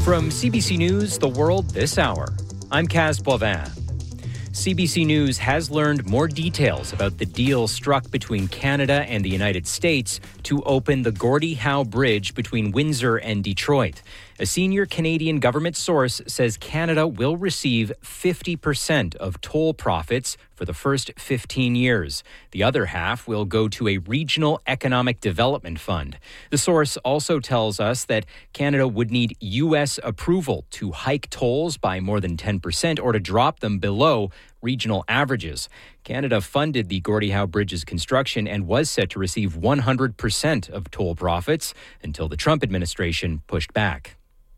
From CBC News, The World This Hour, I'm Kaz Boivin. CBC News has learned more details about the deal struck between Canada and the United States to open the Gordie Howe Bridge between Windsor and Detroit. A senior Canadian government source says Canada will receive 50% of toll profits for the first 15 years. The other half will go to a regional economic development fund. The source also tells us that Canada would need U.S. approval to hike tolls by more than 10% or to drop them below regional averages. Canada funded the Gordie Howe Bridge's construction and was set to receive 100% of toll profits until the Trump administration pushed back.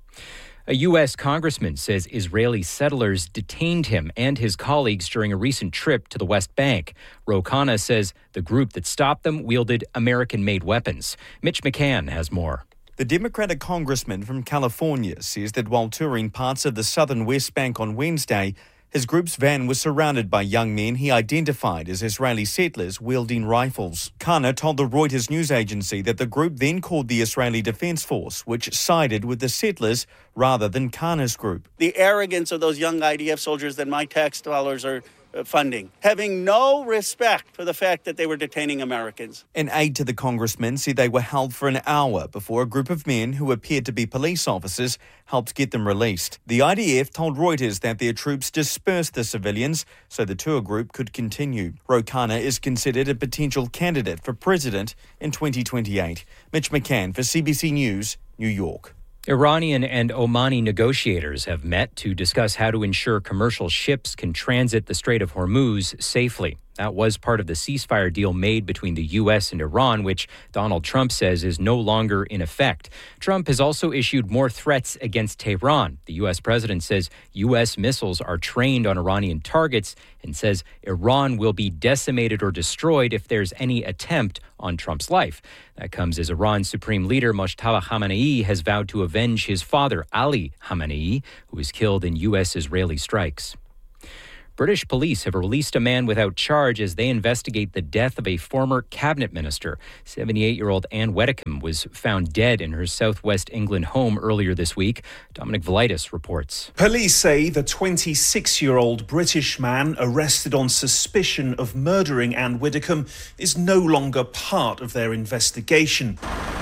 A U.S. congressman says Israeli settlers detained him and his colleagues during a recent trip to the West Bank. Ro Khanna says the group that stopped them wielded American-made weapons. Mitch McCann has more. The Democratic congressman from California says that while touring parts of the southern West Bank on Wednesday, his group's van was surrounded by young men he identified as Israeli settlers wielding rifles. Khanna told the Reuters news agency that the group then called the Israeli Defense Force, which sided with the settlers rather than Khanna's group. The arrogance of those young IDF soldiers that my tax dollars are funding, having no respect for the fact that they were detaining Americans. An aide to the congressman said they were held for an hour before a group of men who appeared to be police officers helped get them released. The IDF told Reuters that their troops dispersed the civilians so the tour group could continue. Ro Khanna is considered a potential candidate for president in 2028. Mitch McCann for CBC News, New York. Iranian and Omani negotiators have met to discuss how to ensure commercial ships can transit the Strait of Hormuz safely. That was part of the ceasefire deal made between the U.S. and Iran, which Donald Trump says is no longer in effect. Trump has also issued more threats against Tehran. The U.S. president says U.S. missiles are trained on Iranian targets and says Iran will be decimated or destroyed if there's any attempt on Trump's life. That comes as Iran's supreme leader, Mojtaba Khamenei, has vowed to avenge his father, Ali Khamenei, who was killed in U.S.-Israeli strikes. British police have released a man without charge as they investigate the death of a former cabinet minister. 78-year-old Anne Widdecombe was found dead in her southwest England home earlier this week. Dominic Velitis reports. Police say the 26-year-old British man arrested on suspicion of murdering Anne Widdecombe is no longer part of their investigation.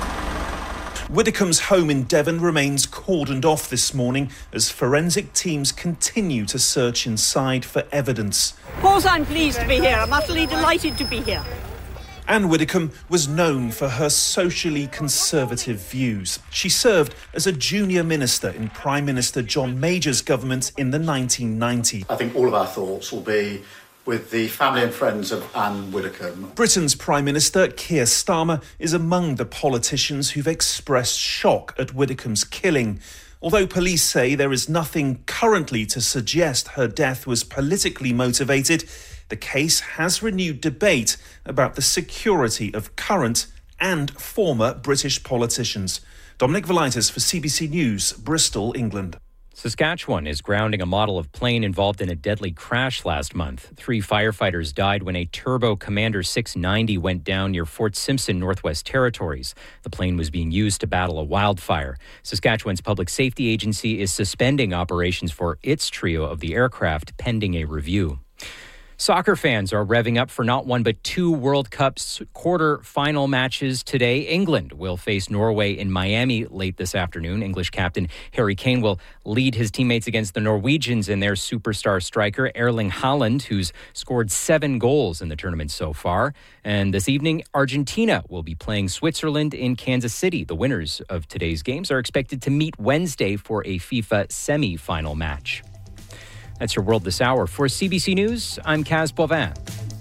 Widdecombe's home in Devon remains cordoned off this morning as forensic teams continue to search inside for evidence. Of course I'm pleased to be here. I'm utterly delighted to be here. Anne Widdecombe was known for her socially conservative views. She served as a junior minister in Prime Minister John Major's government in the 1990s. I think all of our thoughts will be with the family and friends of Anne Widdecombe. Britain's Prime Minister, Keir Starmer, is among the politicians who've expressed shock at Widdecombe's killing. Although police say there is nothing currently to suggest her death was politically motivated, the case has renewed debate about the security of current and former British politicians. Dominic Velitis for CBC News, Bristol, England. Saskatchewan is grounding a model of plane involved in a deadly crash last month. 3 firefighters died when a Turbo Commander 690 went down near Fort Simpson, Northwest Territories. The plane was being used to battle a wildfire. Saskatchewan's public safety agency is suspending operations for its trio of the aircraft pending a review. Soccer fans are revving up for not one but 2 World Cup's quarter-final matches today. England will face Norway in Miami late this afternoon. English captain Harry Kane will lead his teammates against the Norwegians and their superstar striker Erling Haaland, who's scored 7 goals in the tournament so far. And this evening, Argentina will be playing Switzerland in Kansas City. The winners of today's games are expected to meet Wednesday for a FIFA semi-final match. That's your World This Hour. For CBC News, I'm Kaz Boivin.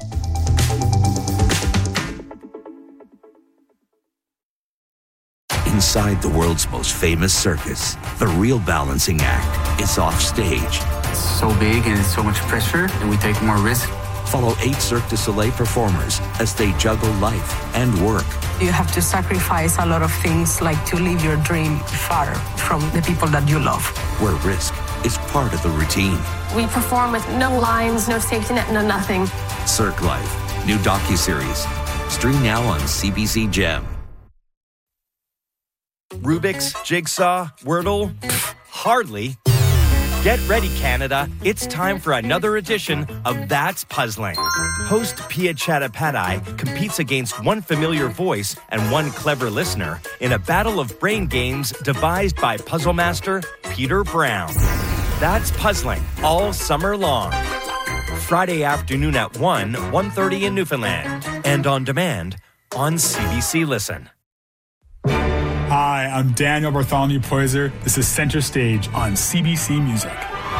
Inside the world's most famous circus, the real balancing act is off stage. It's so big and it's so much pressure, and we take more risk. Follow 8 Cirque du Soleil performers as they juggle life and work. You have to sacrifice a lot of things, like to live your dream far from the people that you love. Where risk is part of the routine. We perform with no lines, no safety net, no nothing. Cirque Life, new docuseries. Stream now on CBC Gem. Rubik's, Jigsaw, Wordle. hardly. Get ready, Canada. It's time for another edition of That's Puzzling. Host Pia Chattopadhyay competes against one familiar voice and one clever listener in a battle of brain games devised by puzzle master Peter Brown. That's Puzzling all summer long. Friday afternoon at 1:30 in Newfoundland. And on demand on CBC Listen. Hi, I'm Daniel Bartholomew Poyser. This is Center Stage on CBC Music.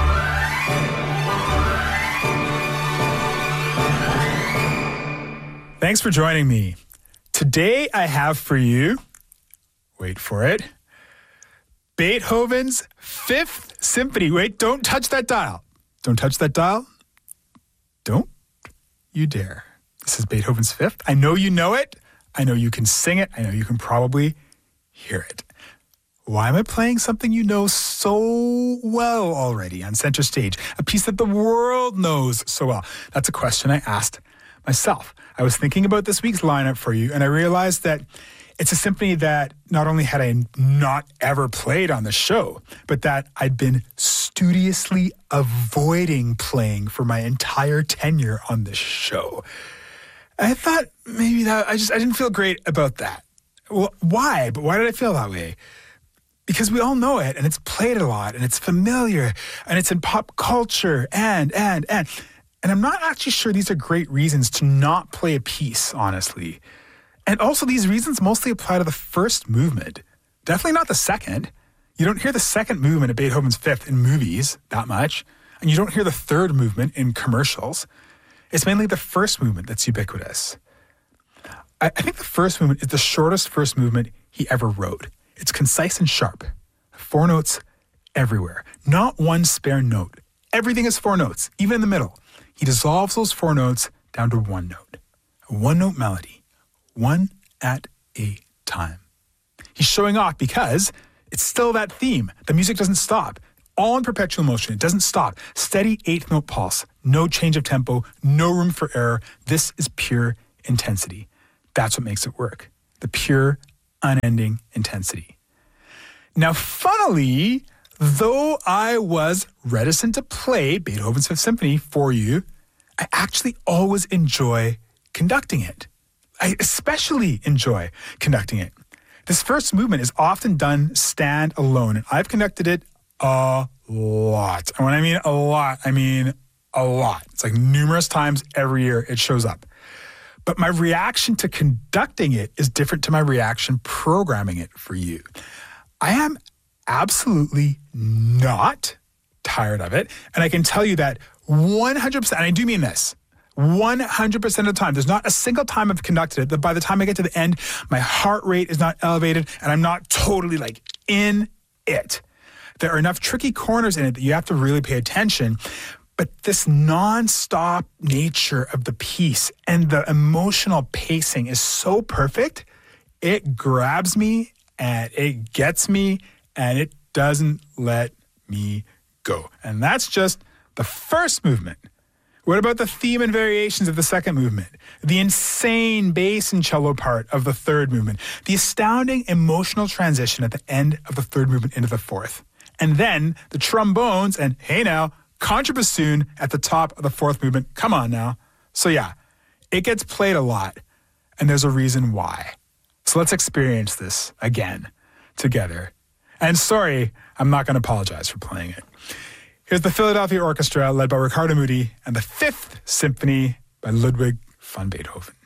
Thanks for joining me. Today I have for you, wait for it, Beethoven's Fifth Symphony. Wait, don't touch that dial. Don't touch that dial. Don't you dare. This is Beethoven's Fifth. I know you know it. I know you can sing it. I know you can probably hear it. Why am I playing something you know so well already on Center Stage? A piece that the world knows so well? That's a question I asked myself. I was thinking about this week's lineup for you, and I realized that it's a symphony that not only had I not ever played on the show, but that I'd been studiously avoiding playing for my entire tenure on this show. I thought maybe that I didn't feel great about that. Well, why? But why did I feel that way? Because we all know it, and it's played a lot, and it's familiar, and it's in pop culture, and I'm not actually sure these are great reasons to not play a piece, honestly. And also, these reasons mostly apply to the first movement. Definitely not the second. You don't hear the second movement of Beethoven's Fifth in movies that much, and you don't hear the third movement in commercials. It's mainly the first movement that's ubiquitous. I think the first movement is the shortest first movement he ever wrote. It's concise and sharp. 4 notes everywhere. Not one spare note. Everything is 4 notes, even in the middle. He dissolves those 4 notes down to 1 note. A 1-note melody. One at a time. He's showing off because it's still that theme. The music doesn't stop. All in perpetual motion. It doesn't stop. Steady 8th note pulse. No change of tempo. No room for error. This is pure intensity. That's what makes it work. The pure, unending intensity. Now, funnily, though I was reticent to play Beethoven's Fifth Symphony for you, I actually always enjoy conducting it. I especially enjoy conducting it. This first movement is often done stand alone, and I've conducted it a lot. And when I mean a lot, I mean a lot. It's like numerous times every year it shows up. But my reaction to conducting it is different to my reaction programming it for you. I am absolutely not tired of it. And I can tell you that 100%, and I do mean this, 100% of the time, there's not a single time I've conducted it that by the time I get to the end, my heart rate is not elevated and I'm not totally like in it. There are enough tricky corners in it that you have to really pay attention. But this non-stop nature of the piece and the emotional pacing is so perfect. It grabs me and it gets me and it doesn't let me go. And that's just the first movement. What about the theme and variations of the second movement? The insane bass and cello part of the third movement? The astounding emotional transition at the end of the third movement into the fourth? And then the trombones and, hey now, contrabassoon at the top of the fourth movement. Come on now. So yeah, it gets played a lot, and there's a reason why. So let's experience this again together. And sorry, I'm not going to apologize for playing it. Here's the Philadelphia Orchestra led by Riccardo Muti and the Fifth Symphony by Ludwig van Beethoven.